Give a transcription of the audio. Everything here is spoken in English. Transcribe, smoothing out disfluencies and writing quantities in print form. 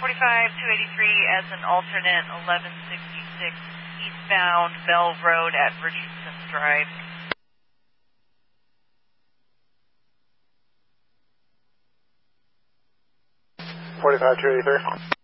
283 as an alternate 1166 eastbound Bell Road at Richardson Drive. 45 283.